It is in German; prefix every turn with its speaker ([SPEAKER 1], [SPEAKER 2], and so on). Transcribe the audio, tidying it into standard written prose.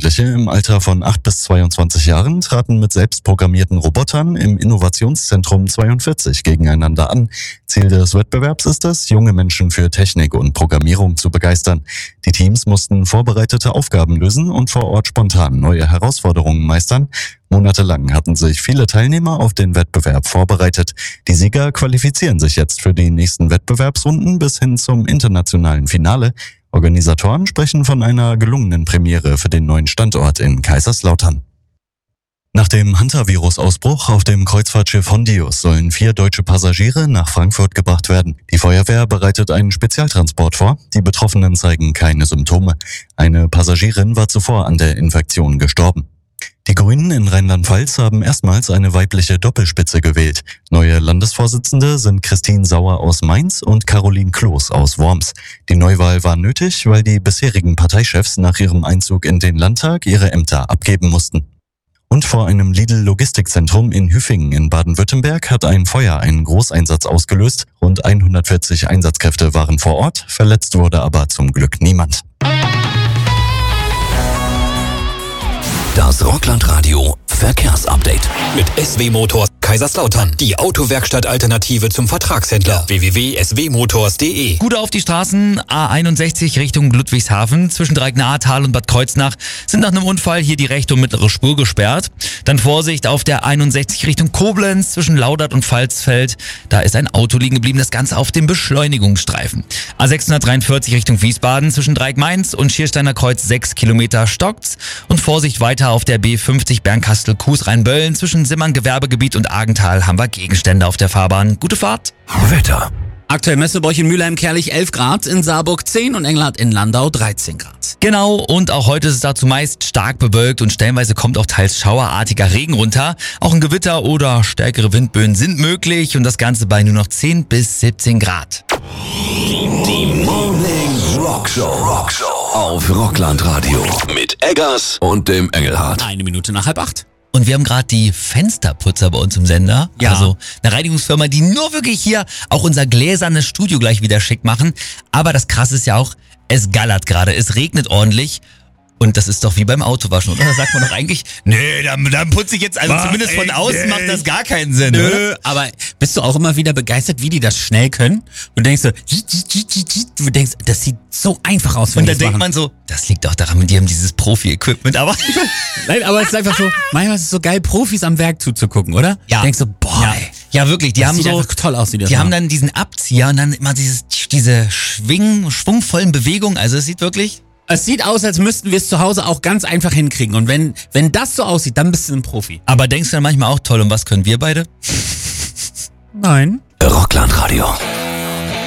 [SPEAKER 1] Jugendliche im Alter von 8 bis 22 Jahren traten mit selbstprogrammierten Robotern im Innovationszentrum 42 gegeneinander an. Ziel des Wettbewerbs ist es, junge Menschen für Technik und Programmierung zu begeistern. Die Teams mussten vorbereitete Aufgaben lösen und vor Ort spontan neue Herausforderungen meistern. Monatelang hatten sich viele Teilnehmer auf den Wettbewerb vorbereitet. Die Sieger qualifizieren sich jetzt für die nächsten Wettbewerbsrunden bis hin zum internationalen Finale. Organisatoren sprechen von einer gelungenen Premiere für den neuen Standort in Kaiserslautern. Nach dem Hantavirus-Ausbruch auf dem Kreuzfahrtschiff Hondius sollen 4 deutsche Passagiere nach Frankfurt gebracht werden. Die Feuerwehr bereitet einen Spezialtransport vor. Die Betroffenen zeigen keine Symptome. Eine Passagierin war zuvor an der Infektion gestorben. Die Grünen in Rheinland-Pfalz haben erstmals eine weibliche Doppelspitze gewählt. Neue Landesvorsitzende sind Christine Sauer aus Mainz und Caroline Kloß aus Worms. Die Neuwahl war nötig, weil die bisherigen Parteichefs nach ihrem Einzug in den Landtag ihre Ämter abgeben mussten. Und vor einem Lidl-Logistikzentrum in Hüfingen in Baden-Württemberg hat ein Feuer einen Großeinsatz ausgelöst. Rund 140 Einsatzkräfte waren vor Ort, verletzt wurde aber zum Glück niemand.
[SPEAKER 2] Das Rockland-Radio Verkehrsupdate mit SW Motors Kaiserslautern. Die Autowerkstatt-Alternative zum Vertragshändler. www.swmotors.de.
[SPEAKER 3] Gut auf die Straßen. A61 Richtung Ludwigshafen. Zwischen Dreiecknahe, Thal und Bad Kreuznach sind nach einem Unfall hier die rechte und mittlere Spur gesperrt. Dann Vorsicht auf der 61 Richtung Koblenz zwischen Laudert und Pfalzfeld. Da ist ein Auto liegen geblieben, das Ganze auf dem Beschleunigungsstreifen. A643 Richtung Wiesbaden zwischen Dreieck-Mainz und Schiersteiner Kreuz 6 Kilometer stockt's. Und Vorsicht weiter auf der B50 Bernkastel-Kues Rheinböllen zwischen Simmern Gewerbegebiet und Argenthal haben wir Gegenstände auf der Fahrbahn. Gute Fahrt.
[SPEAKER 2] Wetter.
[SPEAKER 4] Aktuell Messebräuch in Mülheim-Kerlich 11 Grad, in Saarburg 10 und Engelhardt in Landau 13 Grad.
[SPEAKER 3] Genau, und auch heute ist es dazu meist stark bewölkt und stellenweise kommt auch teils schauerartiger Regen runter. Auch ein Gewitter oder stärkere Windböen sind möglich und das Ganze bei nur noch 10 bis 17 Grad.
[SPEAKER 2] Die Morning Rockshow auf Rockland Radio mit Eggers und dem Engelhardt.
[SPEAKER 4] 1 Minute nach 7:30.
[SPEAKER 3] Und wir haben gerade die Fensterputzer bei uns im Sender.
[SPEAKER 4] Ja.
[SPEAKER 3] Also eine Reinigungsfirma, die nur wirklich hier auch unser gläsernes Studio gleich wieder schick machen. Aber das Krasse ist ja auch, es gallert gerade, es regnet ordentlich. Und das ist doch wie beim Autowaschen, oder? Da sagt man doch eigentlich, nee, dann putze ich jetzt, also zumindest von außen macht das gar keinen Sinn, oder?
[SPEAKER 4] Aber bist du auch immer wieder begeistert, wie die das schnell können? Und denkst du denkst, das sieht so einfach aus, wenn
[SPEAKER 3] Und
[SPEAKER 4] die
[SPEAKER 3] dann
[SPEAKER 4] das
[SPEAKER 3] denkt
[SPEAKER 4] machen.
[SPEAKER 3] man so, das liegt auch daran, die haben dieses Profi-Equipment, aber...
[SPEAKER 4] Nein, aber es ist einfach so, manchmal ist es so geil, Profis am Werk zuzugucken, oder?
[SPEAKER 3] Ja.
[SPEAKER 4] Denkst du, boah,
[SPEAKER 3] Ja,
[SPEAKER 4] ey,
[SPEAKER 3] ja wirklich, die
[SPEAKER 4] das
[SPEAKER 3] haben
[SPEAKER 4] sieht
[SPEAKER 3] so...
[SPEAKER 4] einfach toll aus, wie das
[SPEAKER 3] Die haben
[SPEAKER 4] machen.
[SPEAKER 3] dann diesen Abzieher und dann immer diese schwungvollen Bewegungen, also es sieht wirklich...
[SPEAKER 4] Es sieht aus, als müssten wir es zu Hause auch ganz einfach hinkriegen. Und wenn das so aussieht, dann bist du ein Profi.
[SPEAKER 3] Aber denkst du dann manchmal auch, toll, und was können wir beide?
[SPEAKER 4] Nein.
[SPEAKER 2] Rockland Radio.